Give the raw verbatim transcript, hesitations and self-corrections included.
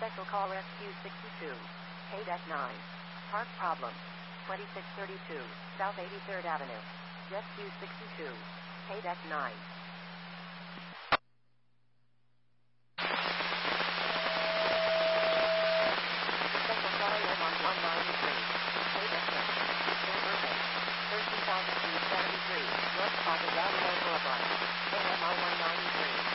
Special Call Rescue sixty-two. K nine. Park problem. twenty-six thirty-two, South eighty-third Avenue. Rescue sixty-two. K nine. Special Call one one ninety-three. K nine. Silver Bay. thirteen thousand seventy-three, North Plaza Boulevard. A M I one ninety-three.